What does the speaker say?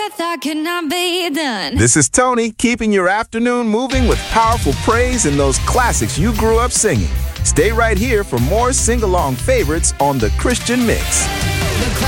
I thought could not be done. This is Tony, keeping your afternoon moving with powerful praise and those classics you grew up singing. Stay right here for more sing-along favorites on The Christian Mix.